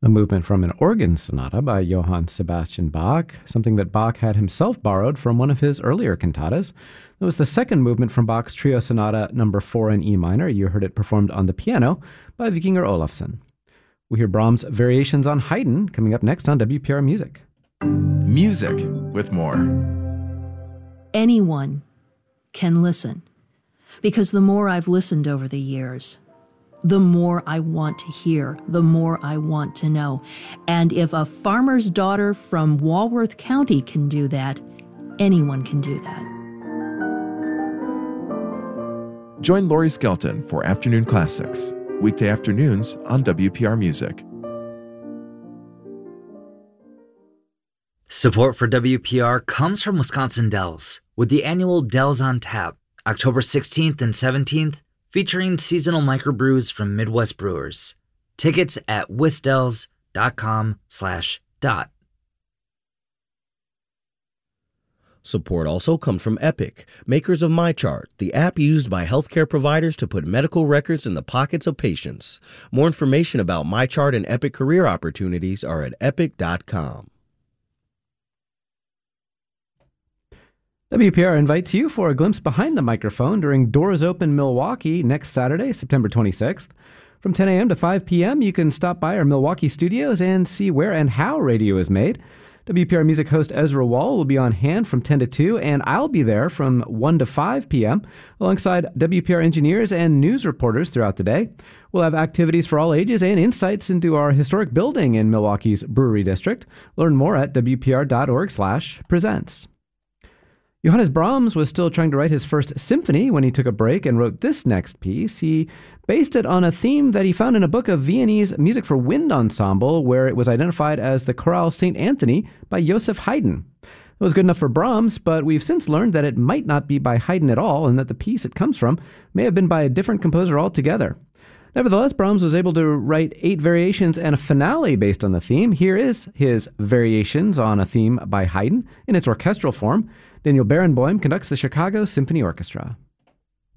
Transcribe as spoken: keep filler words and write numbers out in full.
A movement from an organ sonata by Johann Sebastian Bach, something that Bach had himself borrowed from one of his earlier cantatas. It was the second movement from Bach's Trio Sonata number four in E minor. You heard it performed on the piano by Vikingur Olafsson. We hear Brahms' Variations on Haydn coming up next on W P R Music. Music with more. Anyone can listen, because the more I've listened over the years, the more I want to hear, the more I want to know. And if a farmer's daughter from Walworth County can do that, anyone can do that. Join Laurie Skelton for Afternoon Classics, weekday afternoons on W P R Music. Support for W P R comes from Wisconsin Dells, with the annual Dells on Tap, October sixteenth and seventeenth, featuring seasonal microbrews from Midwest brewers. Tickets at wisdells.com slash dot. Support also comes from Epic, makers of MyChart, the app used by healthcare providers to put medical records in the pockets of patients. More information about MyChart and Epic career opportunities are at epic dot com. W P R invites you for a glimpse behind the microphone during Doors Open Milwaukee next Saturday, September twenty-sixth. From ten a.m. to five p.m., you can stop by our Milwaukee studios and see where and how radio is made. W P R Music host Ezra Wall will be on hand from ten to two, and I'll be there from one to five p.m. alongside W P R engineers and news reporters throughout the day. We'll have activities for all ages and insights into our historic building in Milwaukee's Brewery District. Learn more at w p r dot org slash presents. Johannes Brahms was still trying to write his first symphony when he took a break and wrote this next piece. He based it on a theme that he found in a book of Viennese Music for Wind Ensemble, where it was identified as the Chorale Saint Anthony by Joseph Haydn. It was good enough for Brahms, but we've since learned that it might not be by Haydn at all, and that the piece it comes from may have been by a different composer altogether. Nevertheless, Brahms was able to write eight variations and a finale based on the theme. Here is his Variations on a Theme by Haydn in its orchestral form. Daniel Barenboim conducts the Chicago Symphony Orchestra.